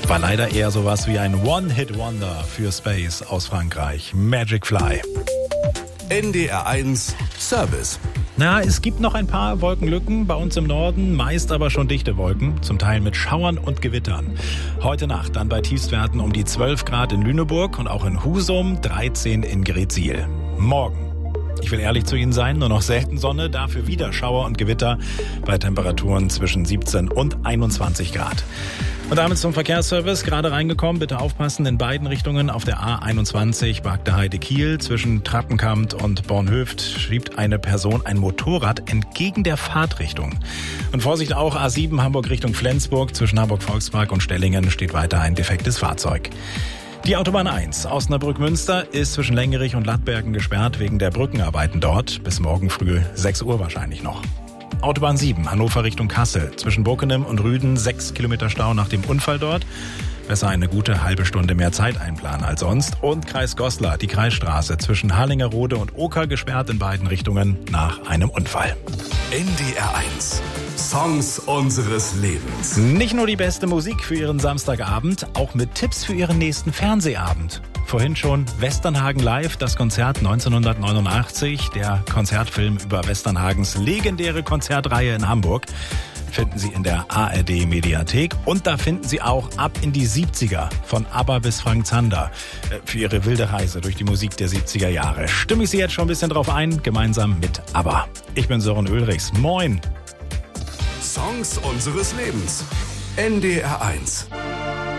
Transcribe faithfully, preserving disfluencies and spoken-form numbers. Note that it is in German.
War leider eher sowas wie ein One-Hit-Wonder für Space aus Frankreich. Magic Fly. N D R eins Service. Na, es gibt noch ein paar Wolkenlücken bei uns im Norden, meist aber schon dichte Wolken, zum Teil mit Schauern und Gewittern. Heute Nacht dann bei Tiefstwerten um die zwölf Grad in Lüneburg und auch in Husum, dreizehn in Greetsiel. Morgen. Ich will ehrlich zu Ihnen sein, nur noch selten Sonne, dafür wieder Schauer und Gewitter bei Temperaturen zwischen siebzehn und einundzwanzig Grad. Und damit zum Verkehrsservice, gerade reingekommen, bitte aufpassen in beiden Richtungen. Auf der A einundzwanzig Bagde-Heide-Kiel zwischen Trappenkamp und Bornhöft schiebt eine Person ein Motorrad entgegen der Fahrtrichtung. Und Vorsicht auch, A sieben Hamburg Richtung Flensburg zwischen Hamburg-Volkspark und Stellingen steht weiter ein defektes Fahrzeug. Die Autobahn eins Osnabrück-Münster ist zwischen Lengerich und Lattbergen gesperrt wegen der Brückenarbeiten dort. Bis morgen früh sechs Uhr wahrscheinlich noch. Autobahn sieben Hannover Richtung Kassel. Zwischen Bockenem und Rüden sechs Kilometer Stau nach dem Unfall dort. Besser eine gute halbe Stunde mehr Zeit einplanen als sonst. Und Kreis Goslar, die Kreisstraße zwischen Harlingerode und Oker gesperrt in beiden Richtungen nach einem Unfall. N D R eins. Songs unseres Lebens. Nicht nur die beste Musik für Ihren Samstagabend, auch mit Tipps für Ihren nächsten Fernsehabend. Vorhin schon Westernhagen Live, das Konzert neunzehnhundertneunundachtzig, der Konzertfilm über Westernhagens legendäre Konzertreihe in Hamburg. Finden Sie in der A R D-Mediathek. Und da finden Sie auch Ab in die siebziger von ABBA bis Frank Zander für Ihre wilde Reise durch die Musik der siebziger Jahre. Stimme ich Sie jetzt schon ein bisschen drauf ein, gemeinsam mit ABBA. Ich bin Sören Ulrichs. Moin! Songs unseres Lebens. N D R eins.